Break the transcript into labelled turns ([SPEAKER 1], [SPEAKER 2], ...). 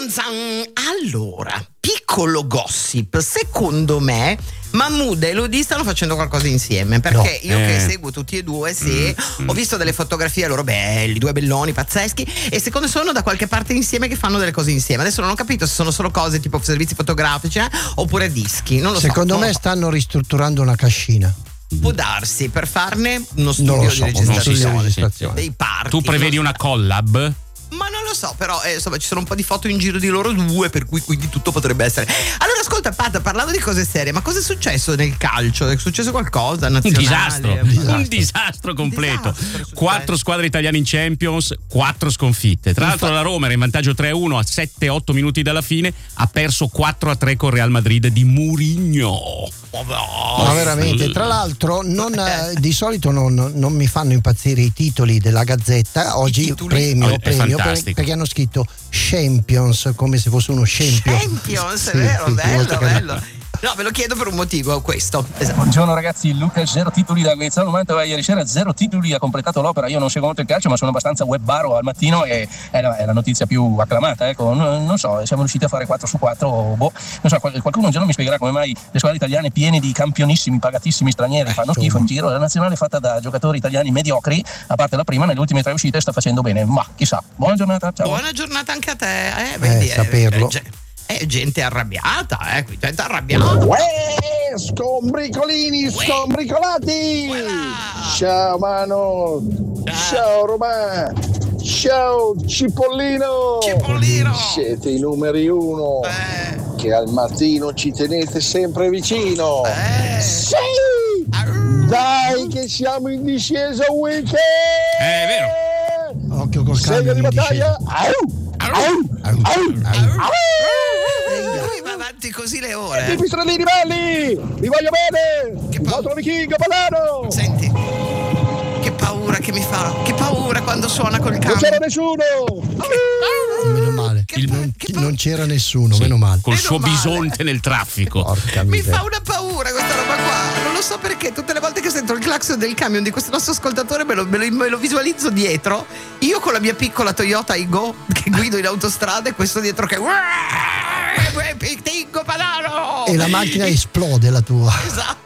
[SPEAKER 1] Zan zan. Allora, piccolo gossip, secondo me Mahmood e Elodie stanno facendo qualcosa insieme, perché io che seguo tutti e due, ho visto delle fotografie loro belli, due belloni pazzeschi, e secondo me sono da qualche parte insieme che fanno delle cose insieme. Adesso non ho capito se sono solo cose tipo servizi fotografici oppure dischi, non lo so.
[SPEAKER 2] Secondo me stanno ristrutturando una cascina.
[SPEAKER 1] Può darsi, per farne uno studio di registrazione, dei party.
[SPEAKER 3] Tu prevedi una collab?
[SPEAKER 1] Ma non lo so, però insomma ci sono un po' di foto in giro di loro due, per cui quindi tutto potrebbe essere. Allora ascolta Pat, parlando di cose serie, ma cosa è successo nel calcio? È successo qualcosa nazionale?
[SPEAKER 3] Un disastro completo. 4 squadre italiane in Champions, 4 sconfitte. Tra l'altro la Roma era in vantaggio 3-1 a 7-8 minuti dalla fine, ha perso 4-3 con Real Madrid di Mourinho.
[SPEAKER 2] Ma veramente, tra l'altro di solito non mi fanno impazzire i titoli della Gazzetta. Oggi premio perché hanno scritto Champions come se fosse uno scempio.
[SPEAKER 1] Champions, è vero, bello. No, ve lo chiedo per un motivo, questo. Esatto.
[SPEAKER 4] Buongiorno ragazzi, Luca, 0 titoli da Guizzano Mantova ieri sera, 0 titoli, ha completato l'opera. Io non seguo molto il calcio, ma sono abbastanza webbaro al mattino e è la notizia più acclamata, ecco. Non so, siamo riusciti a fare 4 su 4, non so, qualcuno un giorno mi spiegherà come mai le squadre italiane piene di campionissimi, pagatissimi stranieri fanno schifo in giro. La nazionale fatta da giocatori italiani mediocri, a parte la prima, nelle ultime 3 uscite sta facendo bene, ma chissà. Buona giornata, ciao.
[SPEAKER 1] Buona giornata anche a te,
[SPEAKER 2] saperlo.
[SPEAKER 1] Gente arrabbiata, gente arrabbiata.
[SPEAKER 5] Scombricolini, scombricolati. Ciao Mano. Ciao Romà. Ciao Cipollino. Siete i numeri 1 che al mattino ci tenete sempre vicino. Sì. Dai che siamo in discesa weekend.
[SPEAKER 3] È vero.
[SPEAKER 2] Occhio col
[SPEAKER 5] Segno di battaglia.
[SPEAKER 1] Va avanti così le ore.
[SPEAKER 5] I pistrellini belli, vi voglio bene. Il vostro vichingo Palano.
[SPEAKER 1] Senti, che paura che mi fa, che paura quando suona col cambio.
[SPEAKER 5] Non c'era nessuno.
[SPEAKER 2] Meno male, non c'era nessuno, meno male.
[SPEAKER 3] Col suo bisonte nel traffico.
[SPEAKER 1] Mi fa una paura questa roba qua. Non lo so perché tutte le volte che sento il clacson del camion di questo nostro ascoltatore me lo visualizzo dietro. Io con la mia piccola Toyota Aygo che guido in autostrada e questo dietro che
[SPEAKER 2] e la macchina esplode, la tua.
[SPEAKER 1] Esatto.